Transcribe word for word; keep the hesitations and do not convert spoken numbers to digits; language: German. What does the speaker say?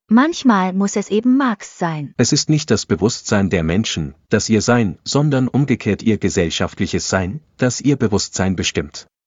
Manchmal muss es eben Marx sein. Es ist nicht das Bewusstsein der Menschen, das ihr Sein, sondern umgekehrt ihr gesellschaftliches Sein, das ihr Bewusstsein bestimmt.